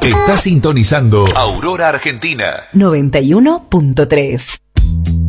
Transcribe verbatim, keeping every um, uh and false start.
Está sintonizando Aurora Argentina noventa y uno punto tres.